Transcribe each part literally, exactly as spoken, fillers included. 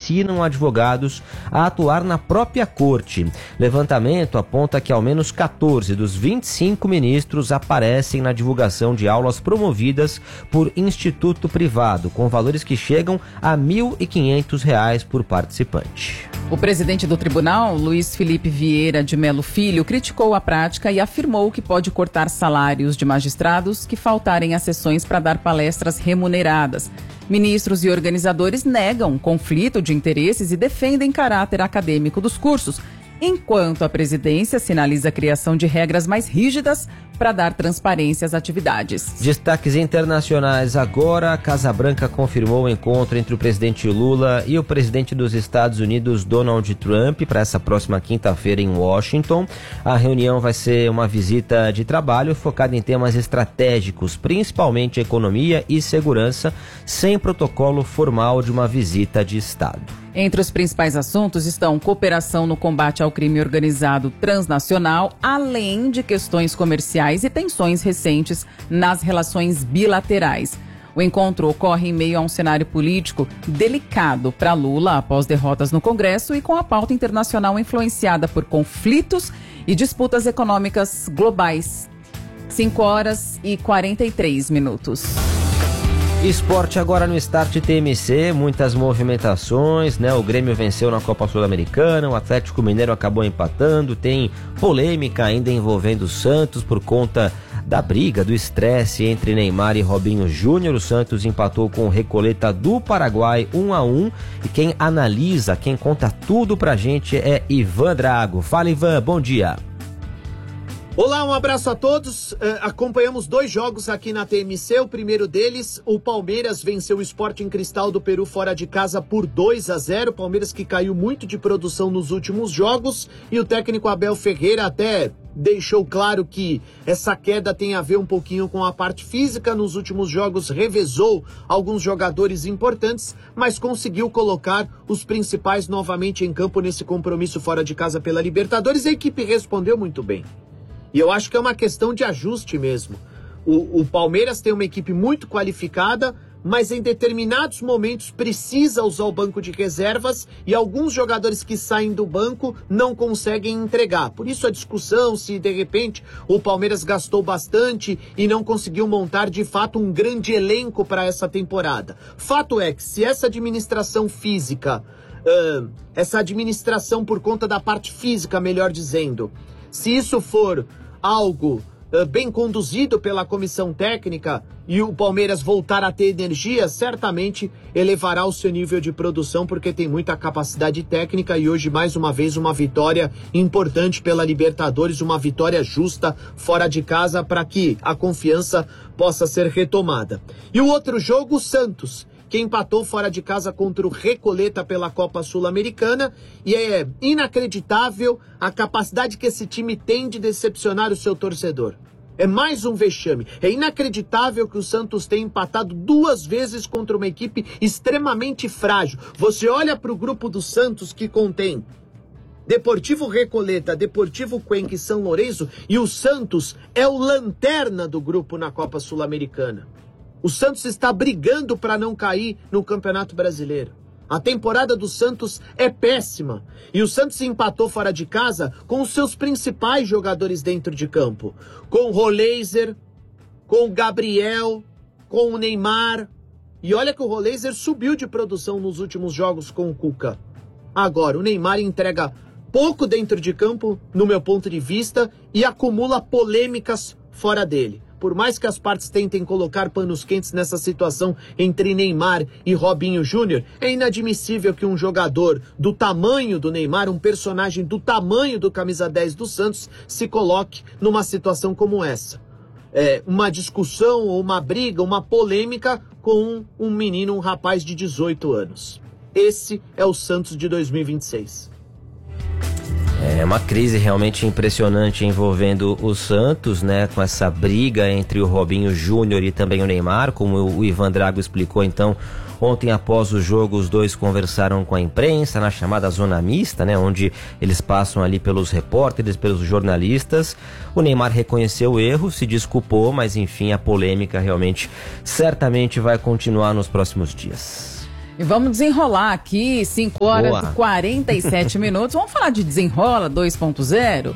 ensinam advogados a atuar na própria corte. Levantamento aponta que ao menos quatorze dos vinte e cinco ministros aparecem na divulgação de aulas promovidas por instituto privado, com valores que chegam a mil e quinhentos reais por participante. O presidente do tribunal, Luiz Felipe Vieira de Melo Filho, criticou a prática e afirmou que pode cortar salários de magistrados que faltarem a sessões para dar palestras remuneradas. Ministros e organizadores negam conflito de interesses e defendem caráter acadêmico dos cursos, enquanto a presidência sinaliza a criação de regras mais rígidas para dar transparência às atividades. Destaques internacionais agora. A Casa Branca confirmou o encontro entre o presidente Lula e o presidente dos Estados Unidos, Donald Trump, para essa próxima quinta-feira em Washington. A reunião vai ser uma visita de trabalho focada em temas estratégicos, principalmente economia e segurança, sem protocolo formal de uma visita de Estado. Entre os principais assuntos estão cooperação no combate ao crime organizado transnacional, além de questões comerciais e tensões recentes nas relações bilaterais. O encontro ocorre em meio a um cenário político delicado para Lula após derrotas no Congresso e com a pauta internacional influenciada por conflitos e disputas econômicas globais. cinco horas e quarenta e três minutos. Esporte agora no Start T M C, muitas movimentações, né? O Grêmio venceu na Copa Sul-Americana, o Atlético Mineiro acabou empatando, tem polêmica ainda envolvendo o Santos por conta da briga, do estresse entre Neymar e Robinho Júnior. O Santos empatou com o Recoleta do Paraguai um a um e quem analisa, quem conta tudo pra gente é Ivan Drago. Fala, Ivan, bom dia. Olá, um abraço a todos. Uh, acompanhamos dois jogos aqui na T M C. O primeiro deles, o Palmeiras venceu o Sporting Cristal do Peru fora de casa por dois a zero. Palmeiras que caiu muito de produção nos últimos jogos e o técnico Abel Ferreira até deixou claro que essa queda tem a ver um pouquinho com a parte física. Nos últimos jogos revezou alguns jogadores importantes, mas conseguiu colocar os principais novamente em campo nesse compromisso fora de casa pela Libertadores. A equipe respondeu muito bem. E eu acho que é uma questão de ajuste mesmo. O, o Palmeiras tem uma equipe muito qualificada, mas em determinados momentos precisa usar o banco de reservas e alguns jogadores que saem do banco não conseguem entregar. Por isso a discussão se de repente o Palmeiras gastou bastante e não conseguiu montar de fato um grande elenco para essa temporada. Fato é que se essa administração física, uh, essa administração por conta da parte física, melhor dizendo, se isso for algo uh, bem conduzido pela comissão técnica e o Palmeiras voltar a ter energia, certamente elevará o seu nível de produção, porque tem muita capacidade técnica e hoje, mais uma vez, uma vitória importante pela Libertadores, uma vitória justa fora de casa para que a confiança possa ser retomada. E o outro jogo, o Santos, que empatou fora de casa contra o Recoleta pela Copa Sul-Americana, e é inacreditável a capacidade que esse time tem de decepcionar o seu torcedor. É mais um vexame. É inacreditável que o Santos tenha empatado duas vezes contra uma equipe extremamente frágil. Você olha para o grupo do Santos, que contém Deportivo Recoleta, Deportivo Cuenca e São Lourenço, e o Santos é o lanterna do grupo na Copa Sul-Americana. O Santos está brigando para não cair no Campeonato Brasileiro. A temporada do Santos é péssima. E o Santos empatou fora de casa com os seus principais jogadores dentro de campo. Com o Roleiser, com o Gabriel, com o Neymar. E olha que o Roleiser subiu de produção nos últimos jogos com o Cuca. Agora, o Neymar entrega pouco dentro de campo, no meu ponto de vista, e acumula polêmicas fora dele. Por mais que as partes tentem colocar panos quentes nessa situação entre Neymar e Robinho Júnior, é inadmissível que um jogador do tamanho do Neymar, um personagem do tamanho do camisa dez do Santos, se coloque numa situação como essa. É, uma discussão, uma briga, uma polêmica com um menino, um rapaz de dezoito anos. Esse é o Santos de dois mil e vinte e seis. É uma crise realmente impressionante envolvendo o Santos, né? Com essa briga entre o Robinho Júnior e também o Neymar, como o Ivan Drago explicou. Então, ontem após o jogo, os dois conversaram com a imprensa na chamada zona mista, né? Onde eles passam ali pelos repórteres, pelos jornalistas. O Neymar reconheceu o erro, se desculpou, mas enfim, a polêmica realmente certamente vai continuar nos próximos dias. E vamos desenrolar aqui, cinco horas Boa. e quarenta e sete minutos. Vamos falar de Desenrola dois ponto zero?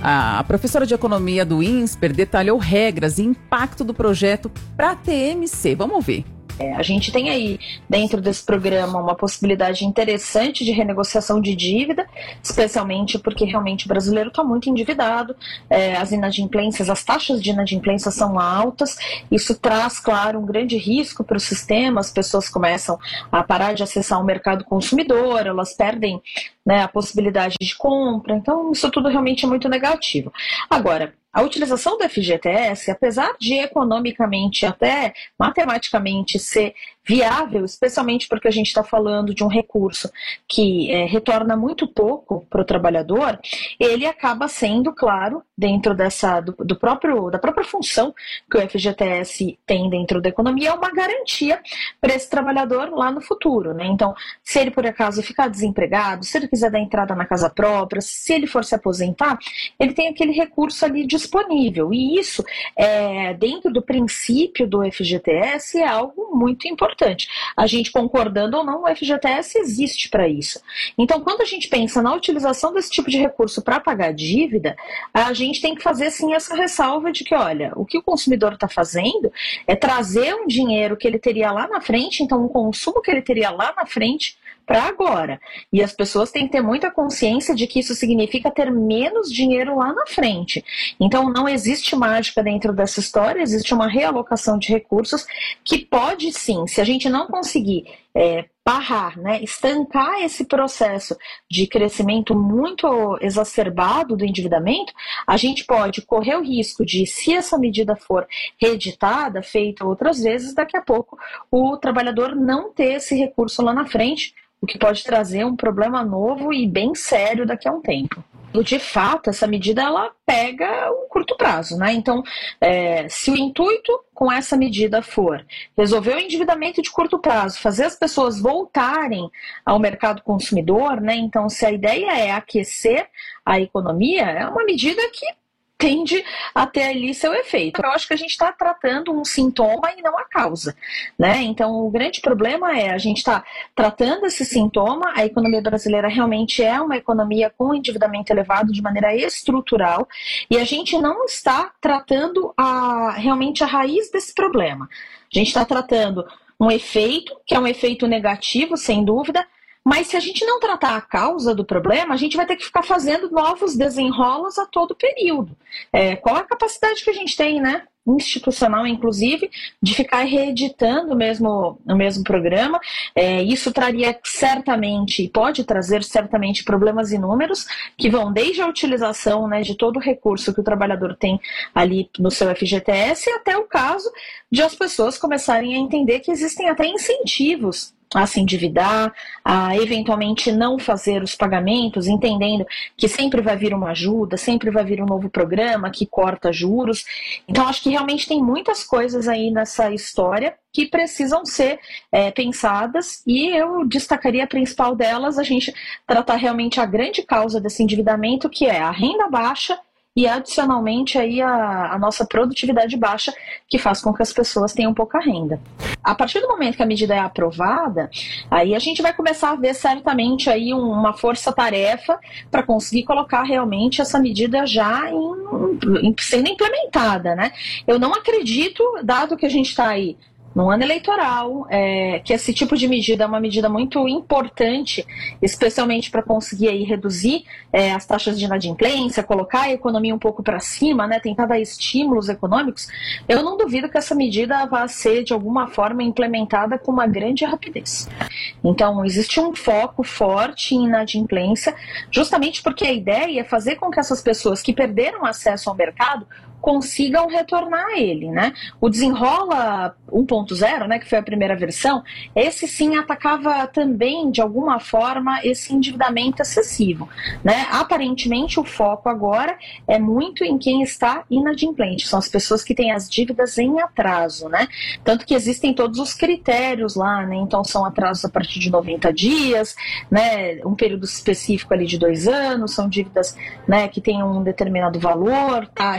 A professora de economia do INSPER detalhou regras e impacto do projeto para a T M C. Vamos ver. É, a gente tem aí, dentro desse programa, uma possibilidade interessante de renegociação de dívida, especialmente porque realmente o brasileiro está muito endividado, é, as inadimplências, as taxas de inadimplência são altas, isso traz, claro, um grande risco para o sistema, as pessoas começam a parar de acessar o mercado consumidor, elas perdem, né, a possibilidade de compra, então isso tudo realmente é muito negativo. Agora, a utilização do F G T S, apesar de economicamente, até matematicamente ser viável, especialmente porque a gente está falando de um recurso que é, retorna muito pouco para o trabalhador, ele acaba sendo, claro, dentro dessa, do, do próprio, da própria função que o F G T S tem dentro da economia, é uma garantia para esse trabalhador lá no futuro, né? Então, se ele por acaso ficar desempregado, se ele quiser dar entrada na casa própria, se ele for se aposentar, ele tem aquele recurso ali disponível. E isso, é, dentro do princípio do F G T S, é algo muito importante. A gente concordando ou não, o F G T S existe para isso. Então, quando a gente pensa na utilização desse tipo de recurso para pagar dívida, a gente tem que fazer sim essa ressalva de que, olha, o que o consumidor está fazendo é trazer um dinheiro que ele teria lá na frente, então um consumo que ele teria lá na frente, para agora. E as pessoas têm que ter muita consciência de que isso significa ter menos dinheiro lá na frente. Então não existe mágica dentro dessa história, existe uma realocação de recursos que pode sim, se a gente não conseguir é, barrar, né, estancar esse processo de crescimento muito exacerbado do endividamento, a gente pode correr o risco de, se essa medida for reeditada, feita outras vezes, daqui a pouco o trabalhador não ter esse recurso lá na frente, o que pode trazer um problema novo e bem sério daqui a um tempo. De fato, essa medida ela pega um curto prazo, né? Então, é, se o intuito com essa medida for resolver o endividamento de curto prazo, fazer as pessoas voltarem ao mercado consumidor, né? Então, se a ideia é aquecer a economia, é uma medida que tende a ter ali seu efeito. Eu acho que a gente está tratando um sintoma e não a causa, né? Então, o grande problema é a gente está tratando esse sintoma, a economia brasileira realmente é uma economia com endividamento elevado de maneira estrutural e a gente não está tratando a, realmente a raiz desse problema. A gente está tratando um efeito, que é um efeito negativo, sem dúvida, mas se a gente não tratar a causa do problema, a gente vai ter que ficar fazendo novos desenrolos a todo período. É, qual a capacidade que a gente tem, né, institucional, inclusive, de ficar reeditando o mesmo, o mesmo programa? É, isso traria certamente, pode trazer certamente problemas inúmeros, que vão desde a utilização, né, de todo o recurso que o trabalhador tem ali no seu F G T S, até o caso de as pessoas começarem a entender que existem até incentivos a se endividar, a eventualmente não fazer os pagamentos, entendendo que sempre vai vir uma ajuda, sempre vai vir um novo programa que corta juros. Então, acho que realmente tem muitas coisas aí nessa história que precisam ser é, pensadas, e eu destacaria a principal delas, a gente tratar realmente a grande causa desse endividamento, que é a renda baixa e, adicionalmente, aí a, a nossa produtividade baixa, que faz com que as pessoas tenham pouca renda. A partir do momento que a medida é aprovada, aí a gente vai começar a ver certamente aí uma força-tarefa para conseguir colocar realmente essa medida já em, em, sendo implementada, né? Eu não acredito, dado que a gente está aí no ano eleitoral, é, que esse tipo de medida é uma medida muito importante, especialmente para conseguir aí reduzir é, as taxas de inadimplência, colocar a economia um pouco para cima, né, tentar dar estímulos econômicos. Eu não duvido que essa medida vá ser, de alguma forma, implementada com uma grande rapidez. Então, existe um foco forte em inadimplência, justamente porque a ideia é fazer com que essas pessoas que perderam acesso ao mercado consigam retornar a ele, né? O Desenrola um ponto zero, né, que foi a primeira versão, esse sim atacava também, de alguma forma, esse endividamento excessivo, né? Aparentemente, o foco agora é muito em quem está inadimplente, são as pessoas que têm as dívidas em atraso, né? Tanto que existem todos os critérios lá, né? Então, são atrasos a partir de noventa dias, né? Um período específico ali de dois anos, são dívidas, né, que têm um determinado valor, tá? Rendas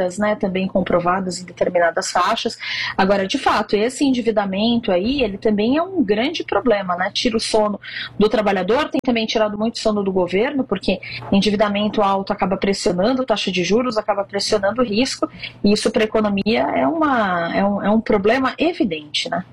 falhas, né, também comprovadas em determinadas faixas. Agora, de fato, esse endividamento aí, ele também é um grande problema, né? Tira o sono do trabalhador, tem também tirado muito sono do governo, porque endividamento alto acaba pressionando taxa de juros, acaba pressionando o risco, e isso para a economia é, uma, é, um, é um problema evidente, né?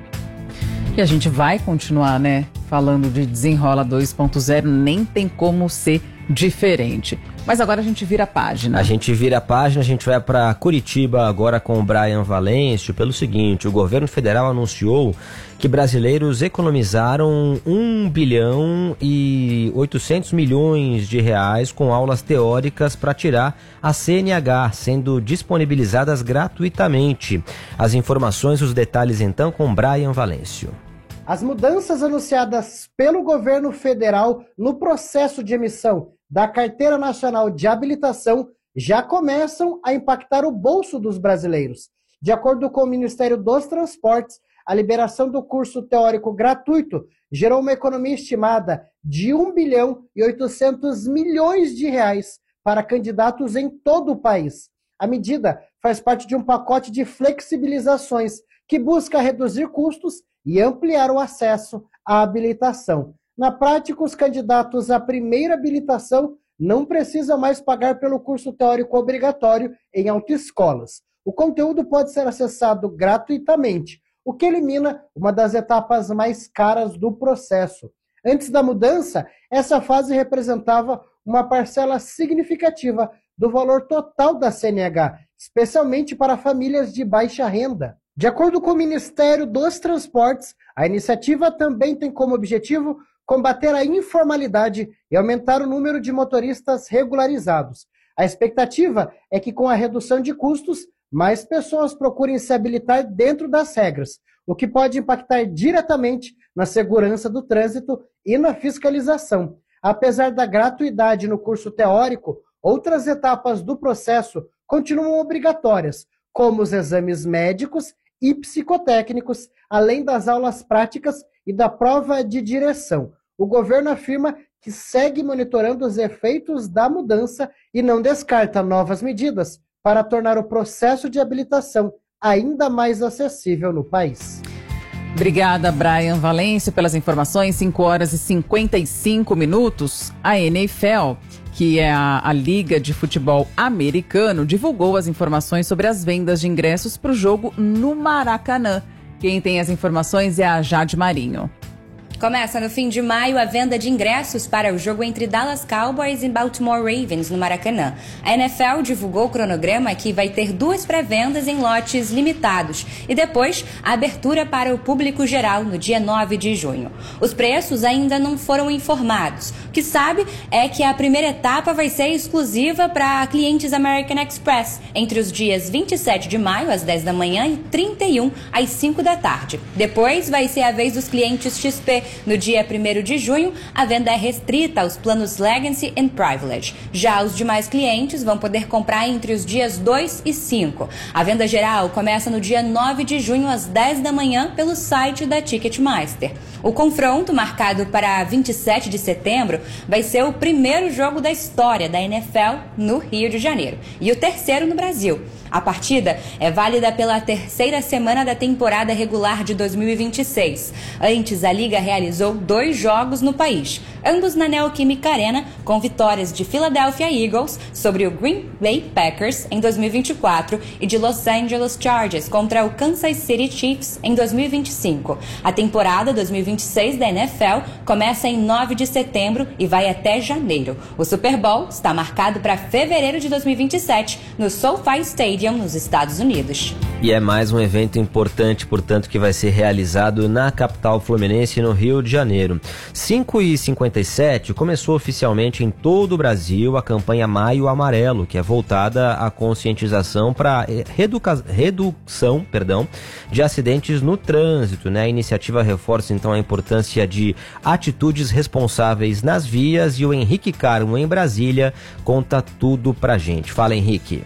E a gente vai continuar, né, falando de Desenrola dois ponto zero, nem tem como ser diferente. Mas agora a gente vira a página. A gente vira a página, a gente vai para Curitiba agora com o Brian Valêncio pelo seguinte: o governo federal anunciou que brasileiros economizaram um bilhão e oitocentos milhões de reais com aulas teóricas para tirar a C N H, sendo disponibilizadas gratuitamente. As informações, os detalhes então com Brian Valêncio. As mudanças anunciadas pelo governo federal no processo de emissão da Carteira Nacional de Habilitação já começam a impactar o bolso dos brasileiros. De acordo com o Ministério dos Transportes, a liberação do curso teórico gratuito gerou uma economia estimada de um bilhão e oitocentos milhões de reais para candidatos em todo o país. A medida faz parte de um pacote de flexibilizações que busca reduzir custos e ampliar o acesso à habilitação. Na prática, os candidatos à primeira habilitação não precisam mais pagar pelo curso teórico obrigatório em autoescolas. O conteúdo pode ser acessado gratuitamente, o que elimina uma das etapas mais caras do processo. Antes da mudança, essa fase representava uma parcela significativa do valor total da C N H, especialmente para famílias de baixa renda. De acordo com o Ministério dos Transportes, a iniciativa também tem como objetivo combater a informalidade e aumentar o número de motoristas regularizados. A expectativa é que, com a redução de custos, mais pessoas procurem se habilitar dentro das regras, o que pode impactar diretamente na segurança do trânsito e na fiscalização. Apesar da gratuidade no curso teórico, outras etapas do processo continuam obrigatórias, como os exames médicos e psicotécnicos, além das aulas práticas e da prova de direção. O governo afirma que segue monitorando os efeitos da mudança e não descarta novas medidas para tornar o processo de habilitação ainda mais acessível no país. Obrigada, Brian Valêncio, pelas informações. cinco horas e cinquenta e cinco minutos. A N F L, que é a, a Liga de Futebol Americano, divulgou as informações sobre as vendas de ingressos para o jogo no Maracanã. Quem tem as informações é a Jade Marinho. Começa no fim de maio a venda de ingressos para o jogo entre Dallas Cowboys e Baltimore Ravens no Maracanã. A N F L divulgou o cronograma que vai ter duas pré-vendas em lotes limitados e depois a abertura para o público geral no dia nove de junho. Os preços ainda não foram informados. O que sabe é que a primeira etapa vai ser exclusiva para clientes American Express entre os dias vinte e sete de maio às dez da manhã e trinta e um às cinco da tarde. Depois vai ser a vez dos clientes X P. No dia primeiro de junho, a venda é restrita aos planos Legacy and Privilege. Já os demais clientes vão poder comprar entre os dias dois e cinco. A venda geral começa no dia nove de junho, às dez da manhã, pelo site da Ticketmaster. O confronto, marcado para vinte e sete de setembro, vai ser o primeiro jogo da história da N F L no Rio de Janeiro e o terceiro no Brasil. A partida é válida pela terceira semana da temporada regular de dois mil e vinte e seis. Antes, a Liga realizou dois jogos no país, ambos na Neoquímica Arena, com vitórias de Philadelphia Eagles sobre o Green Bay Packers em dois mil e vinte e quatro e de Los Angeles Chargers contra o Kansas City Chiefs em dois mil e vinte e cinco. A temporada dois mil e vinte e seis da N F L começa em nove de setembro e vai até janeiro. O Super Bowl está marcado para fevereiro de dois mil e vinte e sete no SoFi Stadium, nos Estados Unidos. E é mais um evento importante, portanto, que vai ser realizado na capital fluminense, no Rio de Janeiro. cinco e cinquenta e sete começou oficialmente em todo o Brasil a campanha Maio Amarelo, que é voltada à conscientização para reduca- redução perdão, de acidentes no trânsito, né? A iniciativa reforça então a importância de atitudes responsáveis nas vias, e o Henrique Carmo, em Brasília, conta tudo pra gente. Fala, Henrique.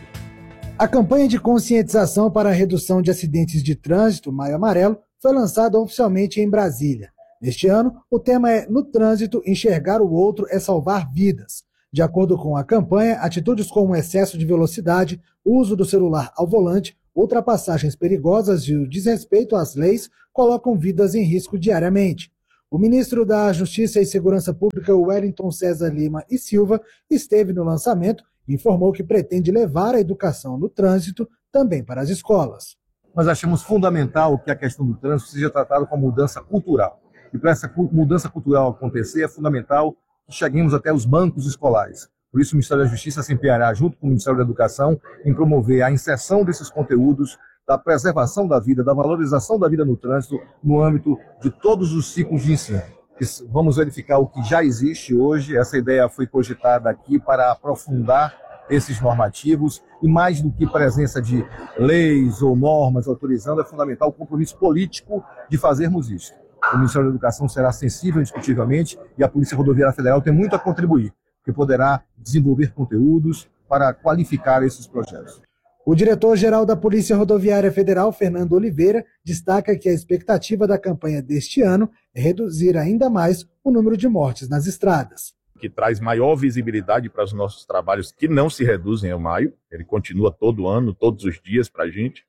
A campanha de conscientização para a redução de acidentes de trânsito, Maio Amarelo, foi lançada oficialmente em Brasília. Neste ano, o tema é No Trânsito, enxergar o outro é salvar vidas. De acordo com a campanha, atitudes como excesso de velocidade, uso do celular ao volante, ultrapassagens perigosas e o desrespeito às leis colocam vidas em risco diariamente. O ministro da Justiça e Segurança Pública, Wellington César Lima e Silva, esteve no lançamento e informou que pretende levar a educação no trânsito também para as escolas. Nós achamos fundamental que a questão do trânsito seja tratada como mudança cultural. E para essa mudança cultural acontecer, é fundamental que cheguemos até os bancos escolares. Por isso, o Ministério da Justiça se empenhará, junto com o Ministério da Educação, em promover a inserção desses conteúdos, da preservação da vida, da valorização da vida no trânsito, no âmbito de todos os ciclos de ensino. Vamos verificar o que já existe hoje. Essa ideia foi cogitada aqui para aprofundar esses normativos, e mais do que presença de leis ou normas autorizando, é fundamental o compromisso político de fazermos isso. O Ministério da Educação será sensível indiscutivelmente e a Polícia Rodoviária Federal tem muito a contribuir, que poderá desenvolver conteúdos para qualificar esses projetos. O diretor-geral da Polícia Rodoviária Federal, Fernando Oliveira, destaca que a expectativa da campanha deste ano é reduzir ainda mais o número de mortes nas estradas. Que traz maior visibilidade para os nossos trabalhos, que não se reduzem em maio, ele continua todo ano, todos os dias para a gente,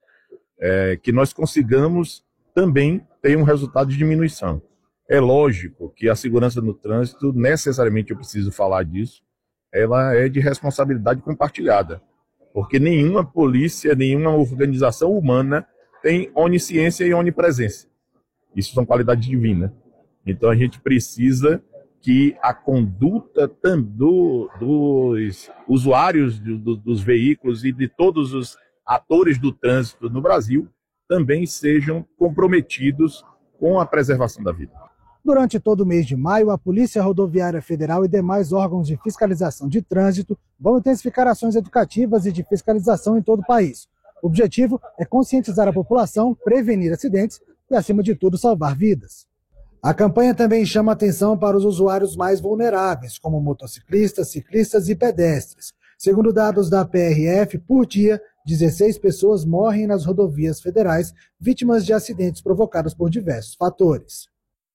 é, que nós consigamos também ter um resultado de diminuição. É lógico que a segurança no trânsito, necessariamente eu preciso falar disso, ela é de responsabilidade compartilhada. Porque nenhuma polícia, nenhuma organização humana tem onisciência e onipresença. Isso são qualidades divinas. Então a gente precisa que a conduta do, dos usuários do, dos veículos e de todos os atores do trânsito no Brasil também sejam comprometidos com a preservação da vida. Durante todo o mês de maio, a Polícia Rodoviária Federal e demais órgãos de fiscalização de trânsito vão intensificar ações educativas e de fiscalização em todo o país. O objetivo é conscientizar a população, prevenir acidentes e, acima de tudo, salvar vidas. A campanha também chama atenção para os usuários mais vulneráveis, como motociclistas, ciclistas e pedestres. Segundo dados da P R F, por dia, dezesseis pessoas morrem nas rodovias federais, vítimas de acidentes provocados por diversos fatores.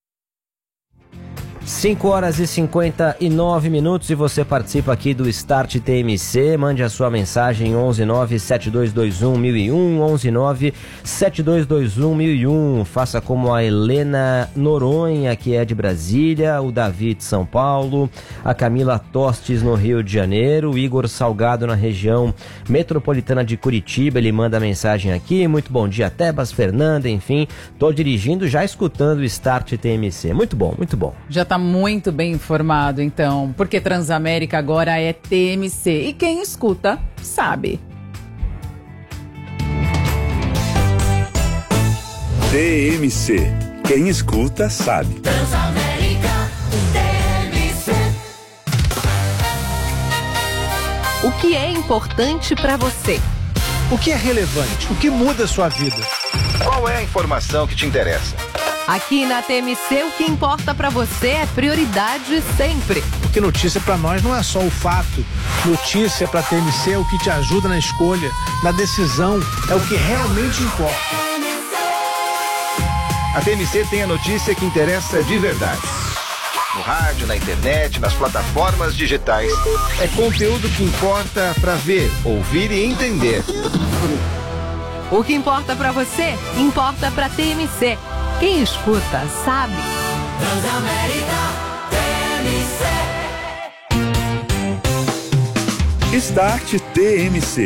cinco horas e cinquenta e nove minutos e você participa aqui do Start T M C. Mande a sua mensagem onze nove sete dois dois um mil e um, onze nove sete dois dois um mil e um. Faça como a Helena Noronha, que é de Brasília, o Davi de São Paulo, a Camila Tostes no Rio de Janeiro, o Igor Salgado na região metropolitana de Curitiba. Ele manda mensagem aqui: muito bom dia, Tebas, Fernanda, enfim, tô dirigindo já escutando o Start T M C. Muito bom, muito bom. Já tá muito bem informado, então, porque Transamérica agora é T M C e quem escuta sabe. T M C, quem escuta sabe. Transamérica, T M C. O que é importante para você? O que é relevante? O que muda a sua vida? Qual é a informação que te interessa? Aqui na T M C, o que importa pra você é prioridade sempre. Porque notícia pra nós não é só o fato. Notícia pra T M C é o que te ajuda na escolha, na decisão, é o que realmente importa. A T M C tem a notícia que interessa de verdade. No rádio, na internet, nas plataformas digitais. É conteúdo que importa pra ver, ouvir e entender. O que importa pra você, importa pra T M C. Quem escuta, sabe. Transamérica, T M C. Start T M C.